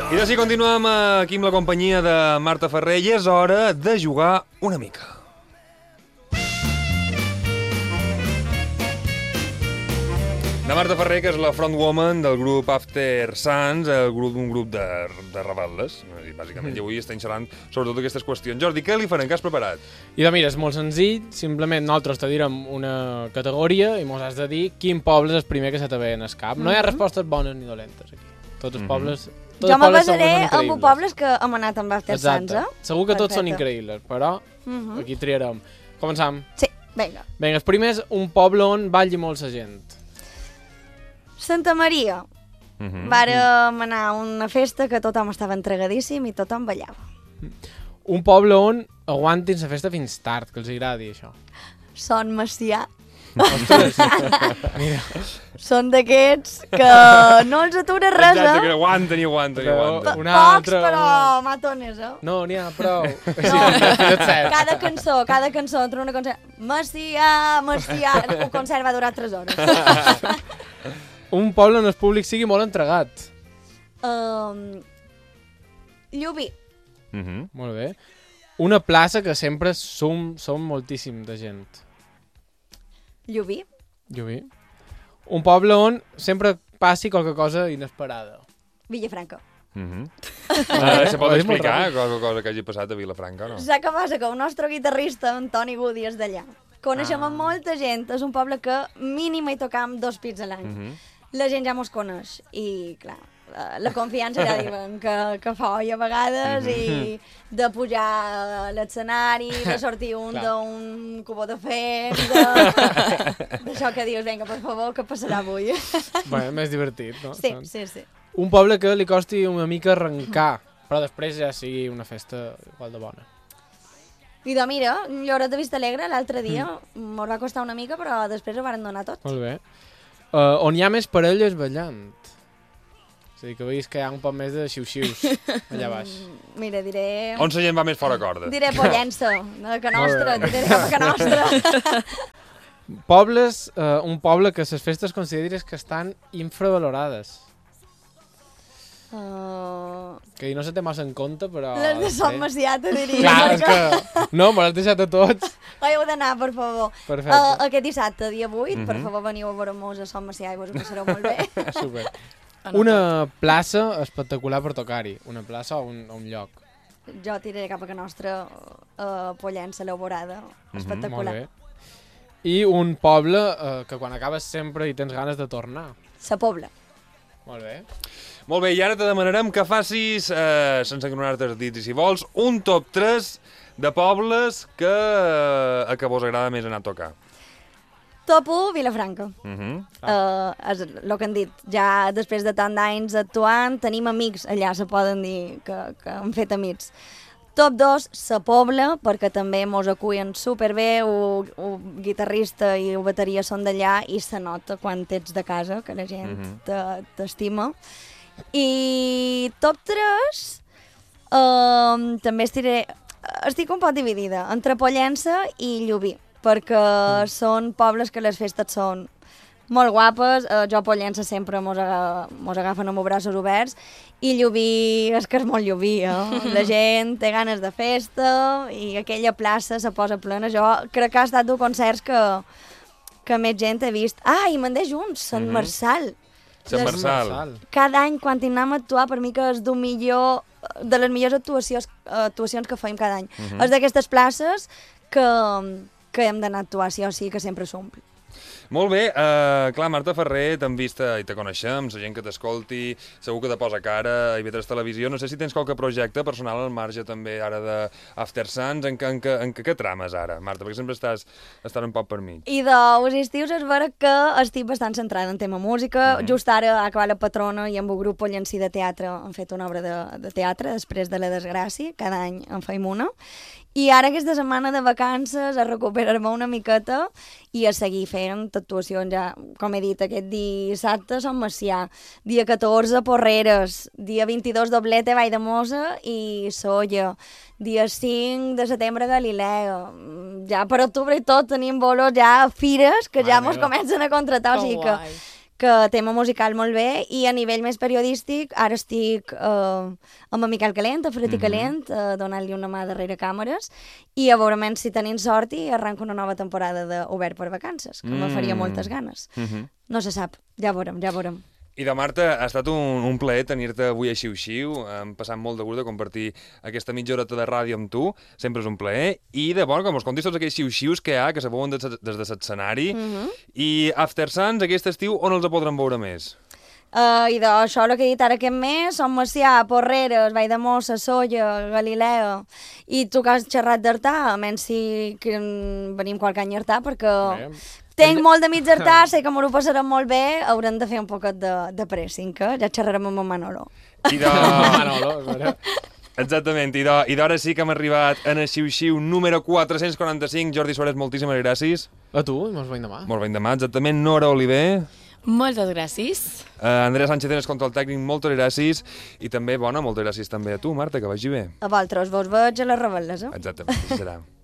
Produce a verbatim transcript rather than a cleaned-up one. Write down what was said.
I d'ací continuem aquí amb la companyia de Marta Ferrer i és hora de jugar una mica. La Marta Ferrer, que és la frontwoman del grup After Suns, el grup un grup de, de rebel·les, bàsicament, i avui estem xerrant sobre totes aquestes qüestions. Jordi, què li farem? Què has preparat? I de mira, és molt senzill, simplement nosaltres te direm una categoria i mos has de dir quin poble és el primer que se te ve en el cap. No hi ha respostes bones ni dolentes aquí. Tots els pobles... Jo me basaré amb pobles que hem anat amb After Suns, eh? Segur que tots són increïbles, però aquí triarem. Començam? Sí, vinga. Vinga, el primer és un poble on balli molt la gent. Santa Maria. Vàrem anar a una festa que tothom estava entregadíssim i tothom ballava. Un poble on aguantin la festa fins tard, que els agradi això. Son Macià. Ostres, mira. Són d'aquests que no els atura res, eh? Exacte, que aguanten i aguanten i aguanten. Pocs, però matones, eh? No, n'hi ha prou. No. Cada cançó, cada cançó, entre una cançó... Macià, Macià... El concert va durar tres hores. Un poble on el públic sigui molt entregat. Um, Llubí. Uh -huh. Molt bé. Una plaça que sempre som, som moltíssim de gent. Llubí. Llubí. Un poble on sempre passi qualque cosa inesperada. Villafranca. Uh -huh. uh, se pot explicar qualque cosa que hagi passat a Vilafranca, no? Saps què passa? Que el nostre guitarrista, Antoni Gudi, és d'allà. Coneixem ah. molta gent. És un poble que mínim hi tocam dos pits a l'any. Uh -huh. La gent ja mos coneix. I, clar, la, la confiança ja diuen que, que fa oi a vegades uh -huh. i de pujar a l'escenari, de sortir un d'un cubó de fem, d'això que dius, vinga, per favor, què passarà avui? Bé, més divertit, no? Sí, sí, sí. Un poble que li costi una mica arrencar, però després ja sigui una festa igual de bona. I de mira, Lloret de Vistalegre l'altre dia mm. mos va costar una mica, però després ho varen donar tot. Molt bé. Uh, on hi ha més parelles ballant? És a dir, que veus que hi ha un poc més de xiu-xius allà baix. Mm, mira, diré... On la gent va més fora corda? Diré Pollença, de que nostra, diré cap a que nostra. Pobles, uh, un poble que les festes consideres que estan infravalorades. Uh... Que no se té massa en compte, però... Les de Son Macià, te diria. Clar, és que... No, me l'has deixat a tots. Heu d'anar, per favor. Perfecte. Uh, aquest dissabte, dia vuit, uh -huh. per Mhm. favor, veniu a veure-mos a Son Macià i vos ho passareu molt bé. Super. Una plaça espectacular per tocar-hi. Una plaça o un, o un lloc. Jo tiraré cap a que nostra uh, Pollença, l'Alborada. Espectacular. Molt bé. I un poble uh, que quan acabes sempre hi tens ganes de tornar. Sa Pobla. Molt bé. Molt bé, i ara te demanarem que facis, eh, sense engronar-te els dits, i si vols, un top tres de pobles que, eh, a que vos agrada més anar a tocar. Top u, Vilafranca. Uh -huh. ah. uh, és el que han dit. Ja després de tant d'anys actuant, tenim amics allà, se poden dir que, que han fet amics. Top dos, Sa Pobla, perquè també mos acullen superbé, el guitarrista i el bateria són d'allà i se nota quan ets de casa, que la gent uh -huh. t'estima. I top tres, uh, també estiré, estic un poc dividida entre Pollença i Llubí, perquè mm. són pobles que les festes són molt guapes. Uh, jo a Pollença sempre mos, aga mos agafen amb els braços oberts i Llubí és que és molt Llubí, eh? La gent té ganes de festa i aquella plaça se posa plena. Jo crec que ha estat d'un concerts que, que més gent he vist. Ah, i me'n de junts, Sant mm -hmm. Marçal. Sant Marçal. Cada any, quan anem a actuar, per mi que és d'un millor, de les millors actuacions, actuacions que fem cada any. Uh -huh. És d'aquestes places que, que hem d'anar a actuar, sí o sí, que sempre s'omple. Molt bé, uh, clar, Marta Ferrer, t'hem vist i te coneixem, la gent que t'escolti, segur que te posa cara a I V tres Televisió. No sé si tens qualque projecte personal al marge també ara d'After Suns. En, en, en, en què trames ara, Marta? Perquè sempre estàs, estàs un poc per mi. I dels estius és vera que estic bastant centrada en tema música. Mm -hmm. Just ara ha acabat La Patrona i amb el grup Pollencí de Teatre hem fet una obra de, de teatre després de La Desgràcia. Cada any en feim una. I ara aquesta setmana de vacances a recuperar-me una miqueta i a seguir fent actuacions ja, com he dit, aquest dissabte a Sant Macià, dia catorze Porreres, dia vint-i-dos Doblete Vall de Mosa i Solla, dia cinc de setembre Galilea, ja per octubre i tot tenim bolos ja a fires que ja mos comencen a contratar, o sigui que, que tema musical molt bé, i a nivell més periodístic, ara estic eh, amb en Miquel Calent, a Fred i Calent, eh, donant-li una mà darrere càmeres, i a veure si tenim sort i arranca una nova temporada d'Obert per Vacances, que mm. me faria moltes ganes. Mm -hmm. No se sap, ja veurem, ja veurem. I de Marta, ha estat un, un plaer tenir-te avui a Xiu-Xiu, hem passat molt de gust de compartir aquesta mitja horeta de ràdio amb tu, sempre és un plaer, i de bon, com us contis tots aquells xiu-xius que hi ha, que se veuen des, des de l'escenari, mm -hmm. i After Suns, aquest estiu, on els podrem veure més? Uh, I d'això, el que he dit ara aquest mes, Som Macià, Porreres, Valldemossa, Sóller, Galilea, i tu que has xerrat d'Artà, almenys si que venim qualque any a Artà, perquè... Bé. Tenc molt d'amics d'Artà, sé que m'ho passarem molt bé, haurem de fer un poquet de, de pressing, que ja xerrarem amb en Manolo. I de... Manolo, exactament, i d'ara sí que hem arribat en el Xiu-Xiu número quatre-cents quaranta-cinc. Jordi Suárez, moltíssimes gràcies. A tu, i molts veiem demà. Molt veiem demà, exactament. Nora Oliver. Moltes gràcies. Uh, Andrea Sánchez en el control tècnic, moltes gràcies. I també, bona, moltes gràcies també a tu, Marta, que vagi bé. A vosaltres, vos veig a les rebel·les, eh? Exactament, serà.